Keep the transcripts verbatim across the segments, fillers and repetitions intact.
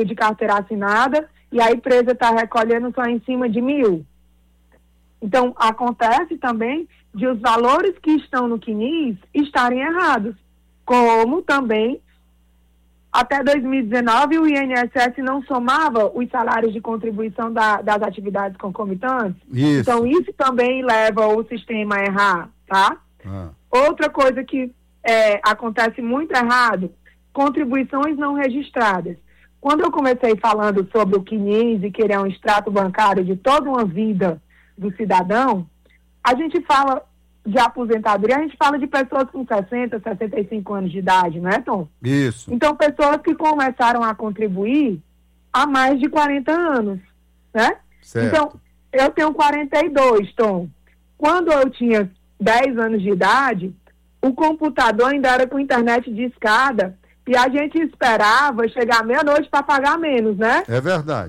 mil de carteira assinada e a empresa está recolhendo só em cima de mil. Então, acontece também de os valores que estão no C N I S estarem errados, como também, até dois mil e dezenove, o I N S S não somava os salários de contribuição da, das atividades concomitantes. Isso. Então, isso também leva o sistema a errar, tá? Ah. Outra coisa que é, acontece muito errado, contribuições não registradas. Quando eu comecei falando sobre o C N I S e que ele é um extrato bancário de toda uma vida do cidadão, a gente fala de aposentadoria, a gente fala de pessoas com sessenta, sessenta e cinco anos de idade, não é, Tom? Isso. Então, pessoas que começaram a contribuir há mais de quarenta anos, né? Certo. Então, eu tenho quarenta e dois, Tom. Quando eu tinha dez anos de idade, o computador ainda era com internet de escada e a gente esperava chegar meia-noite para pagar menos, né? É verdade.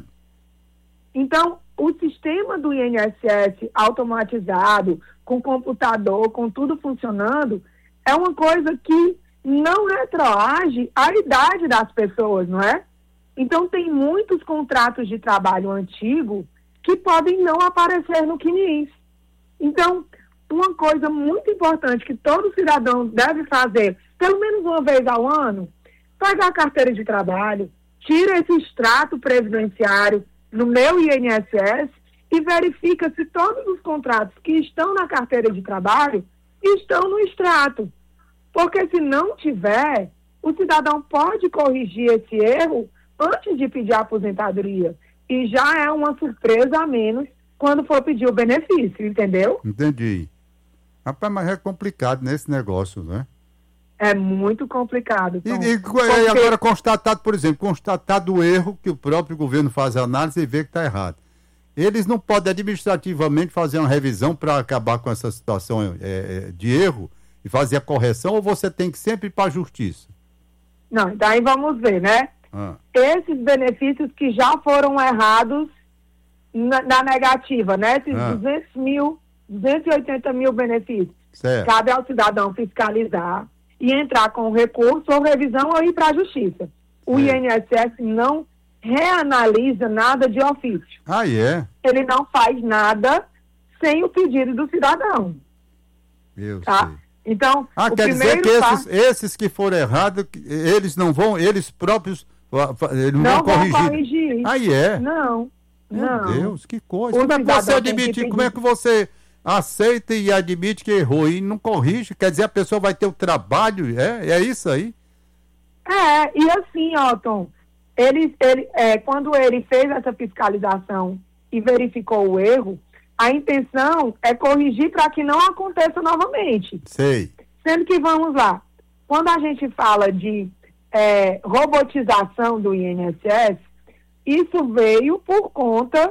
Então, o sistema do I N S S automatizado, com computador, com tudo funcionando, é uma coisa que não retroage à idade das pessoas, não é? Então, tem muitos contratos de trabalho antigo que podem não aparecer no C N I S. Então, uma coisa muito importante que todo cidadão deve fazer, pelo menos uma vez ao ano, pegar a carteira de trabalho, tira esse extrato previdenciário no meu I N S S e verifica se todos os contratos que estão na carteira de trabalho estão no extrato. Porque se não tiver, o cidadão pode corrigir esse erro antes de pedir a aposentadoria. E já é uma surpresa a menos quando for pedir o benefício, entendeu? Entendi. Rapaz, mas é complicado nesse negócio, né? É muito complicado. E, Tom, e, porque... e agora constatado, por exemplo, constatado o erro que o próprio governo faz a análise e vê que está errado. Eles não podem administrativamente fazer uma revisão para acabar com essa situação é, de erro e fazer a correção, ou você tem que sempre ir para a justiça? Não, daí vamos ver, né? Ah. Esses benefícios que já foram errados na, na negativa, né? Esses Ah. duzentos mil, duzentos e oitenta mil benefícios. Certo. Cabe ao cidadão fiscalizar e entrar com recurso ou revisão ou ir para a justiça. O Sim. I N S S não reanalisa nada de ofício. Ah, é? Ele não faz nada sem o pedido do cidadão. Eu Tá? sei. Então, Ah, o quer dizer primeiro que passo- esses, esses que foram errados, eles não vão, eles próprios, eles não, não vão corrigir. vão corrigir. Ah, é? Não, Meu não. Deus, que coisa. O Como é que cidadão você tem que admite, pedir- como é que você aceita e admite que errou e não corrige? Quer dizer, a pessoa vai ter o trabalho, é, é isso aí? É, e assim, ó, Tom, ele, ele, é, quando ele fez essa fiscalização e verificou o erro, a intenção é corrigir para que não aconteça novamente. Sei. Sendo que, vamos lá, quando a gente fala de é, robotização do I N S S, isso veio por conta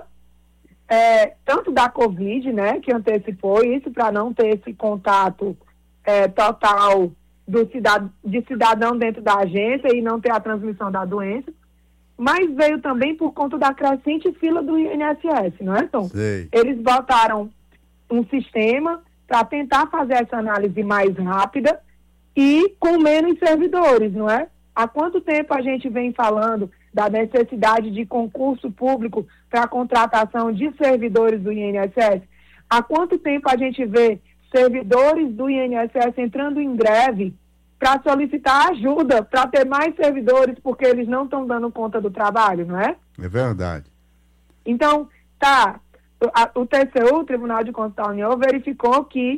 é, tanto da Covid, né, que antecipou isso para não ter esse contato é, total do cidad- de cidadão dentro da agência e não ter a transmissão da doença, mas veio também por conta da crescente fila do I N S S, não é, Tom? Sei. Eles botaram um sistema para tentar fazer essa análise mais rápida e com menos servidores, não é? Há quanto tempo a gente vem falando da necessidade de concurso público para a contratação de servidores do I N S S? Há quanto tempo a gente vê servidores do I N S S entrando em greve para solicitar ajuda, para ter mais servidores, porque eles não estão dando conta do trabalho, não é? É verdade. Então, tá, a, o T C U, o Tribunal de Contas da União, verificou que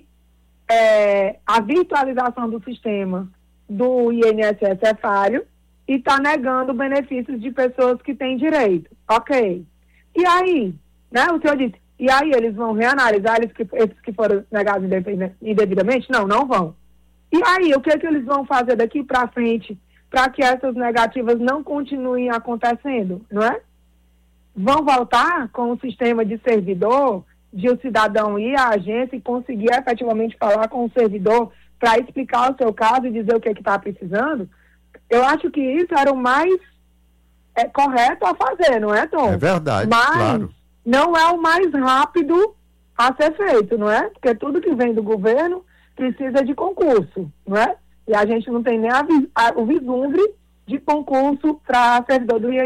é, a virtualização do sistema do I N S S é falho e está negando benefícios de pessoas que têm direito. Ok. E aí, né, o senhor disse, e aí eles vão reanalisar eles que, esses que foram negados indevidamente? Não, não vão. E aí, o que é que eles vão fazer daqui para frente para que essas negativas não continuem acontecendo, não é? Vão voltar com o sistema de servidor, de o cidadão ir à agência e conseguir efetivamente falar com o servidor para explicar o seu caso e dizer o que é que está precisando? Eu acho que isso era o mais é, correto a fazer, não é, Tom? É verdade, Mas claro. não é o mais rápido a ser feito, não é? Porque tudo que vem do governo precisa de concurso, não é? E a gente não tem nem a, a, o vislumbre de concurso para servidor do I N S S.